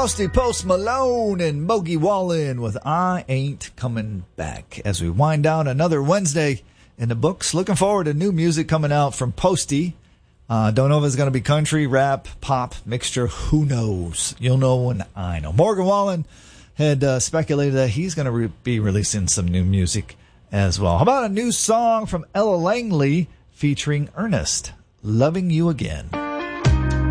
Posty Post Malone and Mogi Wallin with I Ain't Coming Back. As we wind down another Wednesday in the books, looking forward to new music coming out from Posty. Don't know if it's going to be country, rap, pop, mixture. Who knows? You'll know when I know. Morgan Wallen had speculated that he's going to be releasing some new music as well. How about a new song from Ella Langley featuring Ernest, Loving You Again?